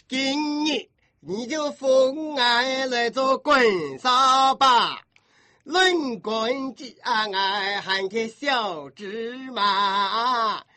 今日你就封俺来做棍扫把，论棍计俺还给小芝麻。